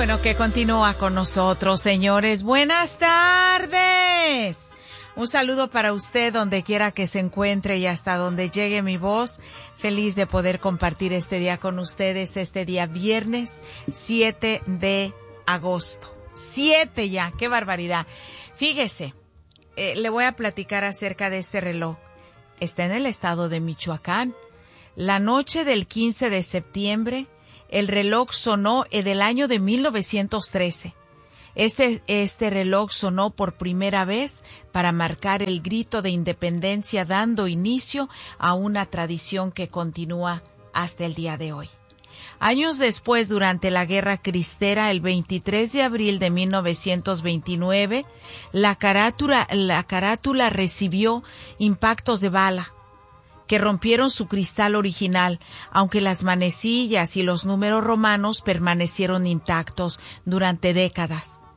bueno que continúa con nosotros, señores. Buenas tardes. Un saludo para usted donde quiera que se encuentre y hasta donde llegue mi voz. Feliz de poder compartir este día con ustedes, este día viernes 7 de agosto. 7 ya, qué barbaridad. Fíjese, le voy a platicar acerca de este reloj. Está en el estado de Michoacán. La noche del 15 de septiembre, el reloj sonó del año de 1913. Este reloj sonó por primera vez para marcar el grito de independencia, dando inicio a una tradición que continúa hasta el día de hoy. Años después, durante la Guerra Cristera, el 23 de abril de 1929, la carátula recibió impactos de bala que rompieron su cristal original, aunque las manecillas y los números romanos permanecieron intactos durante décadas.